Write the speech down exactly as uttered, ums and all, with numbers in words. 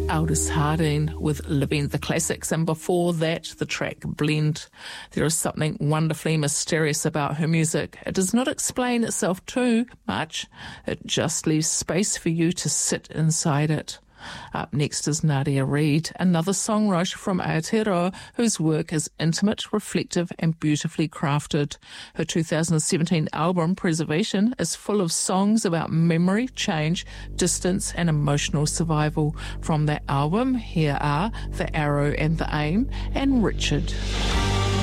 Aldous Harding with Living the Classics, and before that the track Blend. There is something wonderfully mysterious about her music. It does not explain itself too much, it just leaves space for you to sit inside it. Up next is Nadia Reid, another songwriter from Aotearoa whose work is intimate, reflective and beautifully crafted. Her two thousand seventeen album, Preservation, is full of songs about memory, change, distance and emotional survival. From that album, here are The Arrow and the Aim and Richard.